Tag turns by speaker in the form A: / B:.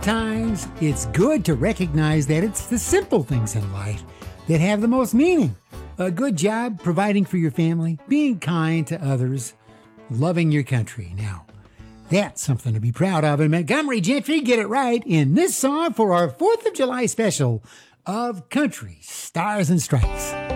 A: Sometimes it's good to recognize that it's the simple things in life that have the most meaning. A good job providing for your family, being kind to others, loving your country. Now, that's something to be proud of. And Montgomery Gentry get it right in this song for our 4th of July special of Country Stars and Stripes.